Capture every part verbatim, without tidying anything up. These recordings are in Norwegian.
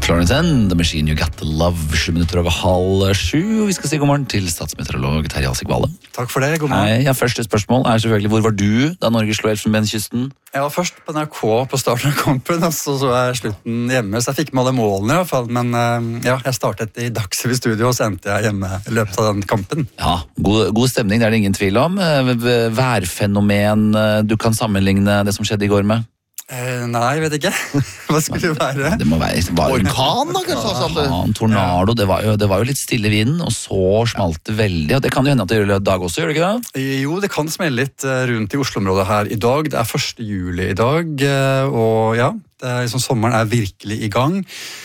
Florence and the Machine You Got The Love, sju minutter over halv sju. Vi skal si god morgen til statsmeteorolog Terje Alsik Valle. Takk for det, god morgen. Hei, ja, første spørsmål er selvfølgelig, hvor var du da Norge slo Elfenbenskysten? Jeg var først på N R K på starten av kampen, og så så jeg slutten hjemme, så jeg fikk med alle målene i hvert fall, men ja, jeg startet i Dagsrevy studio, og så endte jeg hjemme i løpet av den kampen. Ja, god, god stemning, det er det ingen tvil om. Værfenomen, du kan sammenligne det som skjedde i går med? Eh, nei, jeg vet ikke. Hva skulle det være? Det må være, var orkan da, kanskje? Orkan, tornado, det var, jo, det var jo litt stille vind, og så smalt det veldig, og det kan jo hende at det gjør det i dag også, gjør det ikke det? Jo, det kan smelle litt rundt i Oslo-området her i dag. Det er første juli i dag, og ja, det er, liksom, sommeren er virkelig i gang.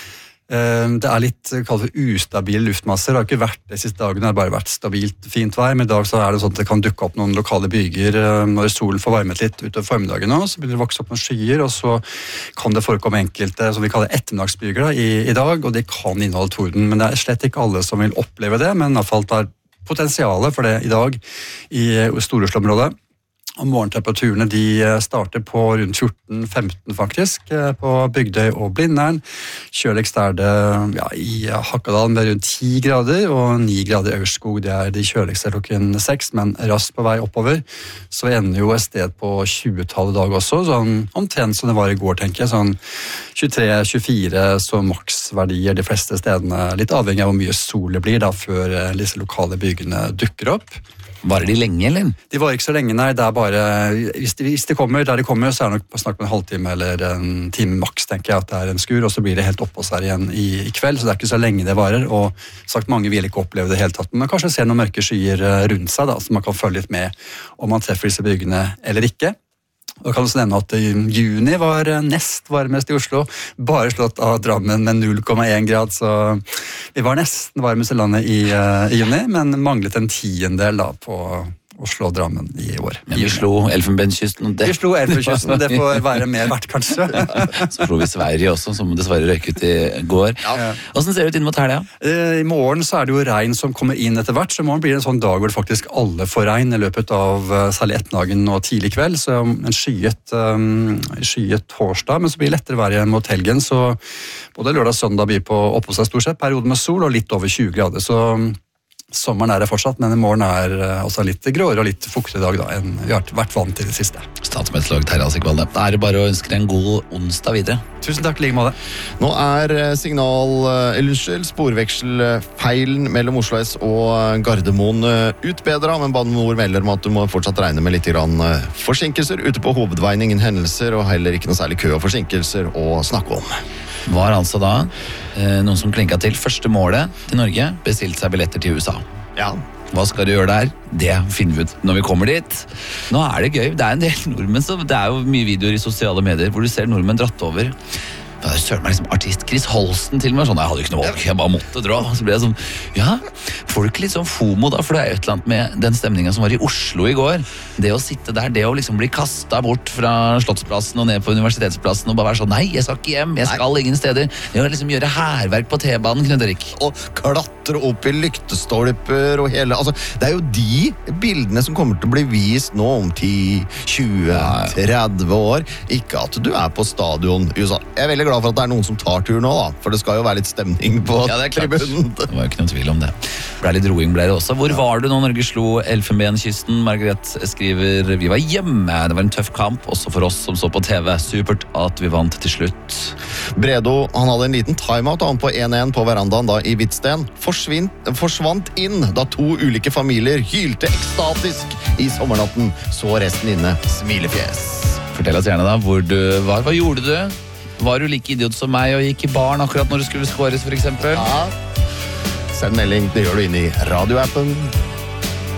Det er litt kalt for ustabile luftmasser. Det har ikke vært det siste dagen, det har bare vært stabilt fint vær, men i dag så er det sånn at det kan dukke opp noen lokale byger når solen får varmet litt utover formiddagen nå, så begynner det å vokse opp noen skyer, og så kan det forekomme enkelte som vi kaller ettermiddagsbyger da, i, i dag, og det kan inneholde torden, men det er slett ikke alle som vil oppleve det, men i hvert fall tar potensialet for det i dag i Stor-Oslo-området. Og morgentemperaturene de starter på rundt fjorten femten faktisk, på Bygdøy og Blindern. Kjøligst er det ja, i Hakadalen med rundt ti grader, og ni grader i Aurskog, det er de kjøligste klokken seks, men raskt på vei oppover. Så ender jo et sted på tjue-tallet i dag også, sånn omtrent som det var i går, tenker jeg, sånn tjuetre tjuefire, så maksverdier de fleste stedene, litt avhengig av hvor mye sol det blir da, før disse lokale bygene dukker opp. Varer de lenge, eller? De varer ikke så lenge, nei. Det er bare, hvis de, hvis de kommer der de kommer, så er det nok på snakk med en halvtime eller en time maks, tenker jeg, at det er en skur, og så blir det helt oppå seg igjen i, i kveld, så det er ikke så lenge det varer, og sagt mange vil ikke oppleve det helt tatt, men kanskje se noen mørke skyer rundt seg, da, så man kan følge litt med om man treffer disse byggene eller ikke. Og jeg kan også nevne at juni var nest varmest i Oslo, bare slått av Drammen med null komma én grad, så vi var nesten varmest i landet i, uh, i juni, men manglet en tiendel da på Oslo og Drammen i år. Men vi slo Elfenbenskysten. Det... Vi slo Elfenbenskysten, det får være mer verdt kanskje. Så slo vi Sverige også, som dessverre røyk ut i går. Ja. Hvordan ser det ut inn mot helga? I morgen så er det jo regn som kommer inn etter hvert, så i morgen blir det en sånn dag hvor det faktisk alle får regn i løpet av særlig ettermiddagen og tidlig kveld, så en skyet, um, skyet torsdag, men så blir det lettere vær igjen mot helgen, så både lørdag og søndag blir på oppå seg stort sett, perioden med sol og litt over tjue grader, så sommeren er det fortsatt, men i morgen er også litt gråere og litt fuktig dag da, enn vi har vært vant til det siste. Statsmeteorolog Terje Alsik Valle. Da er det bare å ønske deg en god onsdag videre. Tusen takk, like måte. Nå er signal, eller unnskyld, sporvekselfeilen mellom Oslo S og Gardermoen utbedret, men Bane NOR melder om at du må fortsatt regne med litt grann forsinkelser ute på hovedveien, ingen hendelser, og heller ikke noe særlig kø og forsinkelser å snakke om. Var altså da eh, noen som klinket til første målet til Norge, bestilte seg billetter til U S A. Ja. Hva skal du gjøre der? Det finner vi ut når vi kommer dit. Nå er det gøy, det er en del nordmenn, så det er jo mye videoer i sosiale medier hvor du ser nordmenn dratt over. Da søren meg liksom artist Chris Holsten til meg sånn, jeg hadde ikke noe valg, jeg bare måtte dra. Så ble jeg sånn, ja, folk litt sånn FOMO da, for det er jo et eller annet med den stemningen som var i Oslo i går. Det å sitte der, det å liksom bli kastet bort fra Slottsplassen og ned på Universitetsplassen og bare være sånn, nei, jeg skal ikke hjem, jeg skal nei. ingen steder. Det å liksom gjøre hærverk på T-banen, Knut Erik. Og klatre opp i lyktestolper og hele, altså, det er jo de bildene som kommer til å bli vist nå om ti, tjue, tretti år. Ikke at du er på stadion i U S A. Jeg er veldig glad for at det er noen som tar tur nå, da. For det skal jo være litt stemning på ja, det tribunen. Det var jo ikke noen tvil om det. Ble litt roing ble det også. Hvor ja. var du når Norge slo Elfenbenskysten? Margaret skriver, vi var hjemme. Det var en tøff kamp, også for oss som så på T V. Supert at vi vant til slutt. Bredo, han hadde en liten timeout han på en en på verandaen da i Hvitsten. Forsvint, forsvant inn da to ulike familier hylte ekstatisk i sommernatten. Så resten inne, smilefjes. Fortell oss gjerne da hvor du var. Hva gjorde du? Var du like idiot som meg og gikk i baren akkurat når det skulle skåres, for eksempel? Ja. Send melding, det gjør du inn i radioappen.